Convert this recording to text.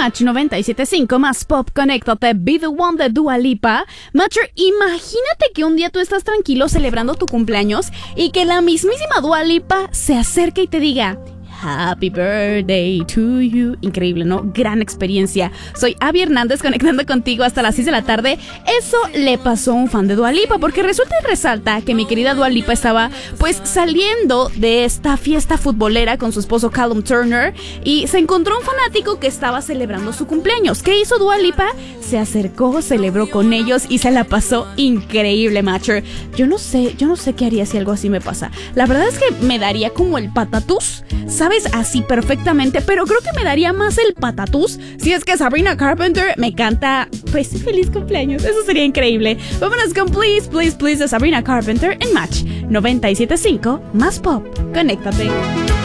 Match 97.5 más pop, conéctate, Be the One de Dua Lipa. Matcher, imagínate que un día tú estás tranquilo celebrando tu cumpleaños y que la mismísima Dua Lipa se acerque y te diga Happy birthday to you. Increíble, ¿no? Gran experiencia. Soy Abby Hernández conectando contigo hasta las 6 de la tarde. Eso le pasó a un fan de Dua Lipa, porque resulta y resalta que mi querida Dua Lipa estaba pues saliendo de esta fiesta futbolera con su esposo Callum Turner y se encontró un fanático que estaba celebrando su cumpleaños. ¿Qué hizo Dua Lipa? Se acercó, celebró con ellos y se la pasó increíble, Matcher. Yo no sé qué haría si algo así me pasa. La verdad es que me daría como el patatús, ¿sabes? Así perfectamente, pero creo que me daría más el patatús si es que Sabrina Carpenter me canta, pues, feliz cumpleaños. Eso sería increíble. Vámonos con Please, Please, Please de Sabrina Carpenter en Match 97.5 más pop. Conéctate.